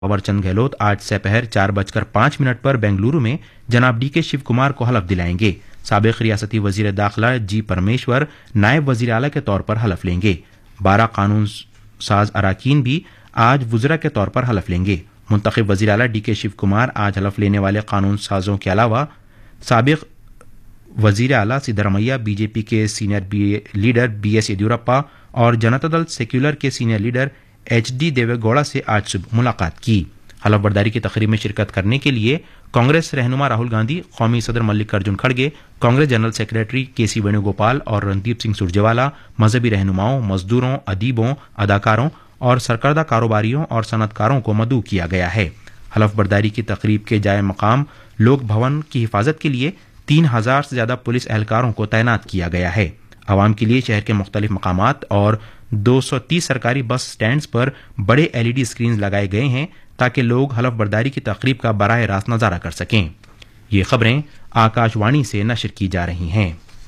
थावरचंद गहलोत आज दोपहर 4:05 पर बेंगलुरु में जनाब डीके शिव कुमार को हलफ दिलाएंगे। साबिक रियासती वजीर दाखिला जी परमेश्वर नायब वजीर आला के तौर पर हलफ लेंगे। 12 कानून साज अराकीन भी आज वुज़रा के तौर पर हलफ लेंगे। मुंतखब वजीर आला डीके शिव कुमार आज हलफ लेने वाले कानून साजों के अलावा साबिक वजीर आला सिद्धरमैया, बीजेपी के सीनियर लीडर BS येदियुरप्पा और जनता दल सेक्युलर के सीनियर लीडर HD देवेगौड़ा से आज सुबह मुलाकात की। हलफ बर्दारी की तकरीब में शिरकत करने के लिए कांग्रेस रहनुमा राहुल गांधी, कौमी सदर मल्लिकार्जुन खड़गे, Congress general secretary KC Venugopal और रणदीप सिंह सुरजेवाला, मजहबी रहनुमाओं, मजदूरों, अदीबों, अदाकारों और सरकर्दा कारोबारियों और सनतकारों को मदऊ किया गया है। हलफ बर्दारी की तकरीब के जाए मकाम लोक भवन की हिफाजत के लिए 3000 से ज्यादा पुलिस एहलकारों को तैनात किया गया है। आवाम के लिए शहर के मुख्तलिफ मकामात और 230 सरकारी बस स्टैंड्स पर बड़े LED स्क्रीन लगाए गए हैं ताकि लोग हलफ बर्दारी की तकरीब का बराह रास्त नजारा कर सकें। ये खबरें आकाशवाणी से नशर की जा रही हैं।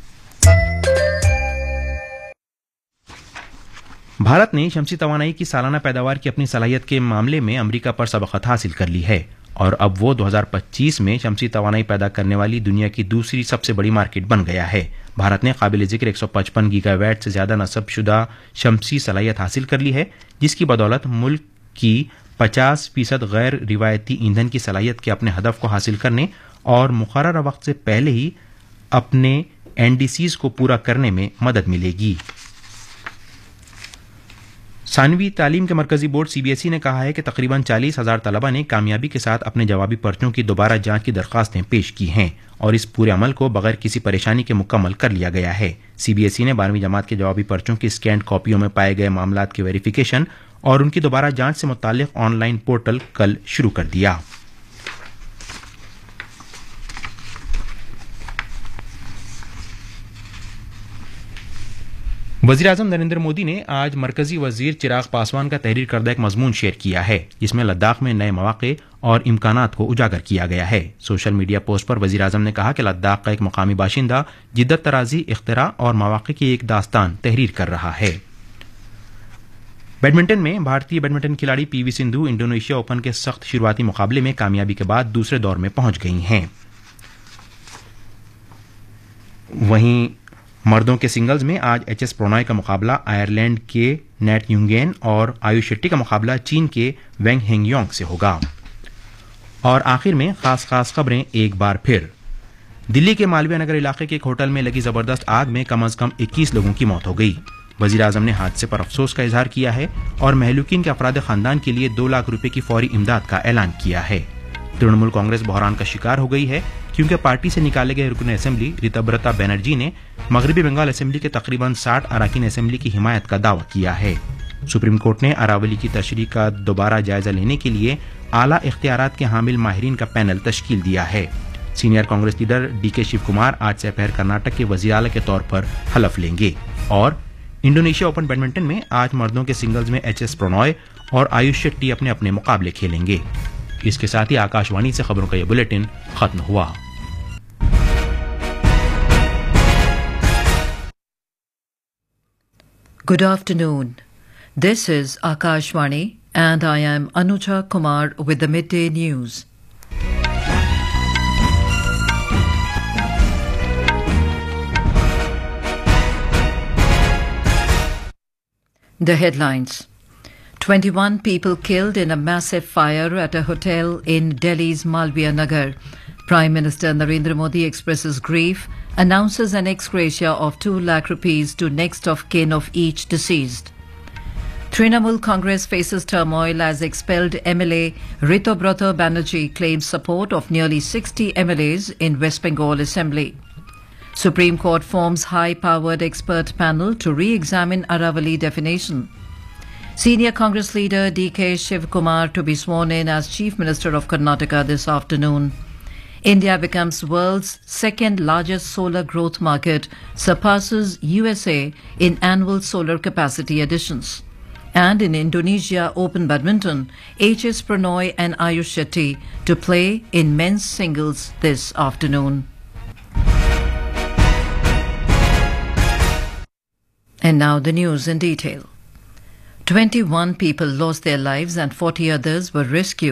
भारत ने शमसी तवानाई की सालाना पैदावार की अपनी सलाहियत के मामले में अमेरिका पर सबकत हासिल कर ली है और अब वो 2025 में शमसी तवानाई पैदा करने वाली दुनिया की दूसरी सबसे बड़ी मार्केट बन गया है। भारत ने काबिल जिक्र 155 गीगावाट से ज्यादा नस्बशुदा शमसी सलाहियत हासिल कर ली है, जिसकी बदौलत मुल्क की 50% गैर रिवायती ईंधन की सलाहियत के अपने हदफ को हासिल करने और मुकर्रर वक्त से पहले ही अपने NDCs को पूरा करने में मदद मिलेगी। सानवी तालीम के मरकजी बोर्ड CBSE ने कहा है कि तकरीबन 40,000 तलबा ने कामयाबी के साथ अपने जवाबी पर्चों की दोबारा जांच की दरख्वास्तें पेश की हैं और इस पूरे अमल को बगैर किसी परेशानी के मुकम्मल कर लिया गया है। CBSE ने 12वीं जमात के जवाबी पर्चों की स्कैंड कॉपियों में पाए गए मामलात की वेरिफिकेशन और उनकी दोबारा जांच से मुताल्लिक ऑनलाइन पोर्टल कल शुरू कर दिया। वज़ीर-ए-आज़म नरेंद्र मोदी ने आज मरकजी वजीर चिराग पासवान का तहरीर करदा एक मजमून शेयर किया है जिसमें लद्दाख में नए मौके और इम्कानात को उजागर किया गया है। सोशल मीडिया पोस्ट पर वज़ीर-ए-आज़म ने कहा कि लद्दाख का एक मुकामी बाशिंदा जिद्दत तराजी, इख्तिरा और मौके की एक दास्तान तहरीर कर रहा है। बैडमिंटन में भारतीय बैडमिंटन खिलाड़ी PV सिंधु इंडोनेशिया ओपन के सख्त शुरुआती मुकाबले में कामयाबी के बाद दूसरे दौर में पहुंच गई हैं। वहीं मर्दों के सिंगल्स में आज HS प्रणॉय का मुकाबला आयरलैंड के नेट यूंगेन और आयुष शेट्टी का मुकाबला चीन के वेंग हेंगयोंग से होगा। और आखिर में खास खबरें एक बार फिर। दिल्ली के मालवीय नगर इलाके के एक होटल में लगी जबरदस्त आग में कम से कम 21 लोगों की मौत हो गई। वज़ीर-ए-आज़म ने हादसे पर अफसोस का इजहार किया है और महलूकीन के अफराद खानदान के लिए 2 लाख रुपए की फौरी इमदाद का ऐलान किया है। तृणमूल कांग्रेस बहरान का शिकार हो गई है क्योंकि पार्टी से निकाले गए रुकन असेंबली ऋतुब्रता बनर्जी ने मगरबी बंगाल असेंबली के तकरीबन 60 अरकान असेंबली की हिमायत का दावा किया है। सुप्रीम कोर्ट ने अरावली की तशरीह का दोबारा जायजा लेने के लिए आला इख्तियारात के हामिल माहिरीन का पैनल तश्कील दिया है। Senior Congress leader DK Shiv Kumar आज दोपहर कर्नाटक के वज़ीर आला के तौर पर हलफ लेंगे। और इंडोनेशिया ओपन बैडमिंटन में आज मर्दों के सिंगल्स में HS प्रणॉय और आयुष शेट्टी अपने अपने मुकाबले खेलेंगे। इसके साथ ही आकाशवाणी से खबरों का यह बुलेटिन खत्म हुआ। Good afternoon. This is Akashvani and I am Anuja Kumar with the midday news. The headlines. 21 people killed in a massive fire at a hotel in Delhi's Malviya Nagar. Prime Minister Narendra Modi expresses grief, announces an ex gratia of 2 lakh rupees to next of kin of each deceased. Trinamool Congress faces turmoil as expelled MLA Ritubhrata Banerjee claims support of nearly 60 MLAs in West Bengal Assembly. Supreme Court forms high-powered expert panel to re-examine Aravali definition. Senior Congress leader DK Shiv Kumar to be sworn in as Chief Minister of Karnataka this afternoon. India becomes world's second largest solar growth market, surpasses USA in annual solar capacity additions. And in Indonesia Open Badminton, HS Pranoy and Ayush Shetty to play in men's singles this afternoon. And now the news in detail. 21 people lost their lives and 40 others were rescued